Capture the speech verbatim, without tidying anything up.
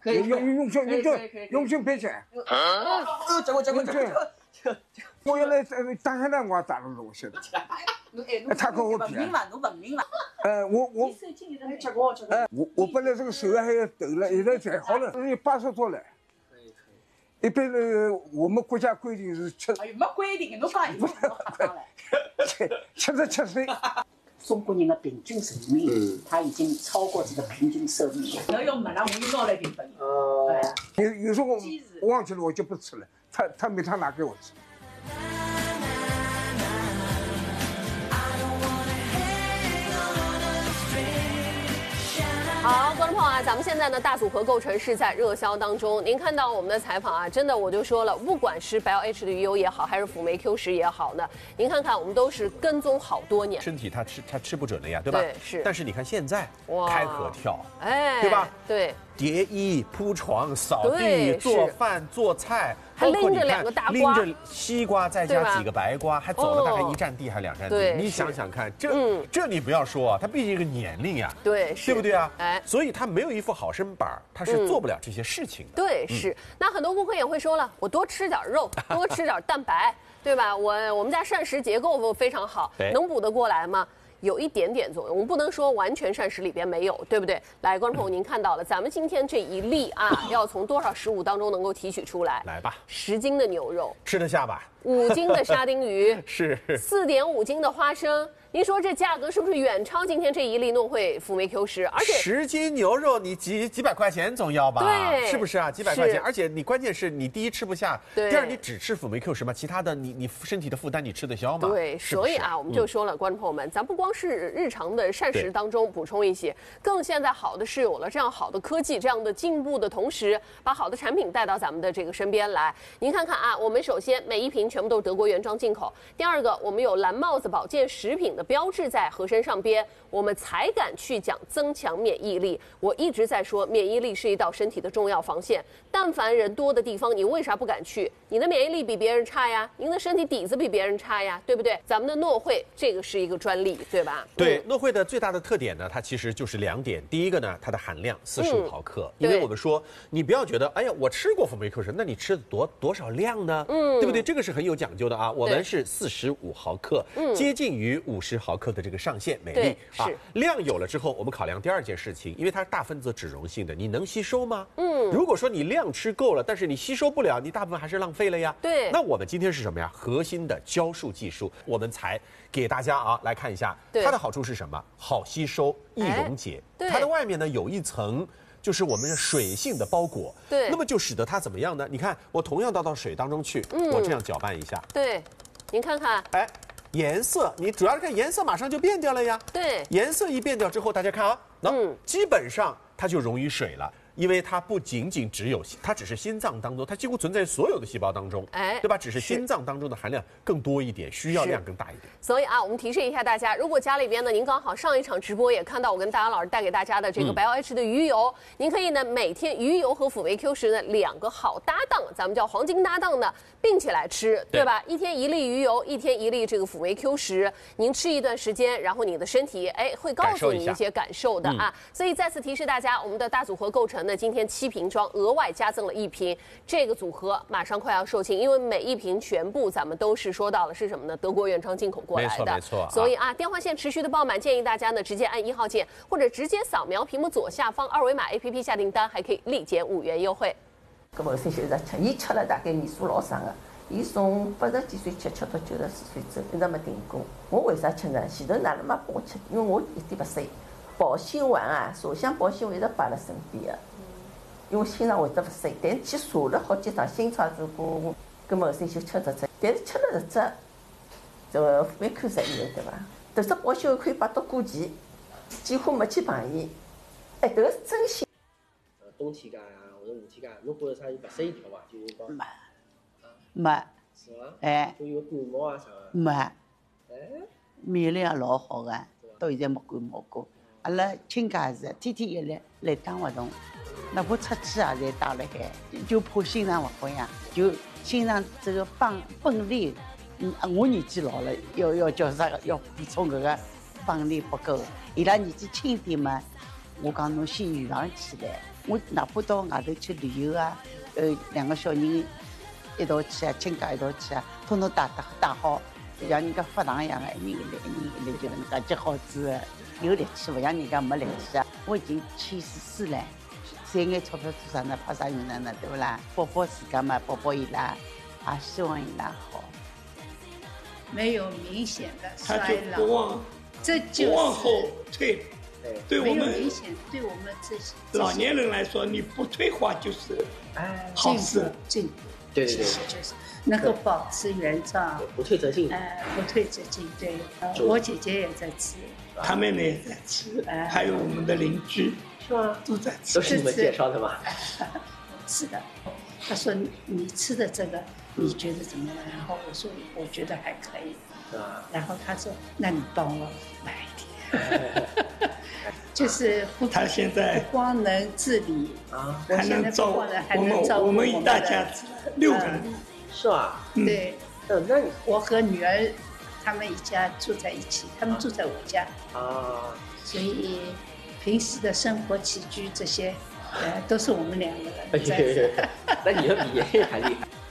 可以， 用用心用心用心拍摄。 哦，这个这个这个这个。 我原来打开来我也打了东西的。他跟我比。 文明嘛，侬文明嘛。 呃，我我。 哎，这个这个。 我我本来这个手还要抖了，现在才好了，有八十多了。可以可以。一般的我们国家规定是七。 哎呦，没规定，侬讲一不侬讲了。 七七十七岁。 中国人的平均寿命，嗯，他已经超过这个平均寿命。侬要没了，我就拿来评分。哦。 有有时候我忘记了，我就不吃了。他他没他拿给我吃。 好，观众朋友啊，咱们现在呢大组合构成是在热销当中。您看到我们的采访啊，真的我就说了，不管是白 H 的鱼油也好，还是辅酶 Q 十也好呢，您看看我们都是跟踪好多年。 身体它吃它吃不准了呀，对吧？ 对，是。 但是你看现在开合跳， 哎， 对吧？ 对。 叠衣铺床、扫地、做饭、做菜， 还拎着两个大瓜， 拎着西瓜，再加几个白瓜，还走了大概一站地还是两站地。你想想看，这这你不要说，他毕竟一个年龄呀， 对， 对不对啊？ 哎， 所以他没有一副好身板，他是做不了这些事情的。 对，是。那很多顾客也会说了，我多吃点肉，多吃点蛋白，对吧？我我们家膳食结构非常好，能补得过来吗？有一点点作用，我们不能说完全膳食里边没有，对不对？来，观众朋友，您看到了，咱们今天这一粒啊，要从多少食物当中能够提取出来？ 来吧， 十斤的牛肉， 吃得下吧？ 五斤的沙丁鱼， 是四点五斤的花生。您说这价格是不是远超今天这一粒诺惠辅酶 Q 十？而且十斤牛肉你几几百块钱总要吧？ 对， 是不是啊？几百块钱，而且你关键是你第一吃不下，第二你只吃辅酶 Q 十嘛，其他的你你身体的负担你吃得消吗？ 对，所以啊，我们就说了，观众朋友们，咱不光是日常的膳食当中补充一些，更现在好的是有了这样好的科技，这样的进步的同时，把好的产品带到咱们的这个身边来。您看看啊，我们首先每一瓶全部都是德国原装进口，第二个我们有蓝帽子保健食品的标志在盒身上边，我们才敢去讲增强免疫力。我一直在说，免疫力是一道身体的重要防线。但凡人多的地方，你为啥不敢去？你的免疫力比别人差呀，您的身体底子比别人差呀，对不对？咱们的诺惠这个是一个专利，对吧？ 对，诺惠的最大的特点呢，它其实就是两点。第一个呢，它的含量四十五毫克，因为我们说你不要觉得，哎呀，我吃过辅酶 Q 十，那你吃多多少量呢？嗯，对不对？这个是很有讲究的啊。我们是四十五毫克，接近于五十毫克的这个上限每粒啊。量有了之后，我们考量第二件事情，因为它是大分子脂溶性的，你能吸收吗？嗯，如果说你量吃够了，但是你吸收不了，你大部分还是浪费了呀。 对， 那我们今天是什么呀？核心的胶束技术，我们才给大家啊来看一下它的好处是什么？好吸收、易溶解。哎、它的外面呢有一层。就是我们的水性的包裹， 对， 那么就使得它怎么样呢？你看，我同样倒到水当中去，嗯、我这样搅拌一下， 对，您看看， 哎，颜色，你主要是看颜色马上就变掉了呀， 对， 颜色一变掉之后，大家看啊，那、嗯、基本上它就溶于水了。因为它不仅仅只有，它只是心脏当中，它几乎存在所有的细胞当中，哎，对吧？只是心脏当中的含量更多一点，需要量更大一点。 所以啊，我们提示一下大家，如果家里边呢，您刚好上一场直播也看到我跟大杨老师带给大家的这个白 H 的鱼油，嗯、您可以呢每天鱼油和辅酶 Q 十呢两个好搭档，咱们叫黄金搭档呢并起来吃，对, 对吧？一天一粒鱼油，一天一粒这个辅酶 Q 十，您吃一段时间，然后你的身体哎会告诉你一些感受的啊。嗯、所以再次提示大家，我们的大组合构成呢，今天七瓶装，额外加赠了一瓶，这个组合马上快要售罄，因为每一瓶全部咱们都是说到了是什么呢？德国原装进口过来的， 没错没错。 所以啊，电话线持续的爆满，建议大家呢直接按一号键，或者直接扫描屏幕左下方二维码 A P P 下订单，还可以立减五元优惠。 搿后生就是吃，伊吃了大概年数老长个，伊从八十几岁吃吃到九十四岁走，一直没停过。我为啥吃呢？前头哪能没拨我吃？因为我一点不瘦，保心丸啊，茶香保心丸一直摆辣身边个。因为心脏会得不适，但去查了好几趟，心超如果搿么后生就吃这只，但是吃了这只，这个辅酶 Q 十以后对伐？这只保险丸可以摆到过期，几乎没去碰伊。哎，这个是真心。 呃，冬天介啊，或者夏天介，侬觉着啥有勿适意条伐？就是讲没，没。 是伐？ 哎。 就有感冒啊啥个？ 没。 哎。 免疫力也老好个，到现在没感冒过。阿拉亲家是天天一来来打活动。那不出去啊，才打了海，就怕心脏不好呀，就心脏这个泵泵力，嗯，我年纪老了，要要叫啥个，要补充搿个泵力不够。伊拉年纪轻点嘛， 我讲侬先预防起来，我哪怕到外头去旅游啊，呃，两个小人一道去啊，亲家一道去啊，统统带带带好，像人家发糖一样的，一人一粒，一人一粒，就能介接好子，有力气，不像人家没力气啊。我已经去试试了，赚眼钞票做啥呢？怕啥用呢？呢，对不啦？保保自家嘛，保保伊拉，也希望伊拉好。 没有明显的他就衰老， 不往这就是不往后退。对我没有们明显，对我们这些老年人来说，你不退化就是哎， 好事。 进步， 对对对其实就是能够保持原状， 不退则进。 哎，不退则进。对，呃我姐姐也在吃， 他妹妹也在吃， 哎还有我们的邻居是吗？ 都在吃都。是你们介绍的吗？ 是的。她说你吃的这个你觉得怎么样？然后我说我觉得还可以。 啊， 然后她说那你帮我买一点。就是不， 他现在不光能自理啊， 我还现在不能照光能还我们能照顾我们一大的家子六个人， 是吧？ 嗯对， 嗯，那你我和女儿他们一家住在一起，他们住在我家， 啊， 所以平时的生活起居这些，呃，都是我们两个人哎在。 呀，那你要比爷爷还厉害。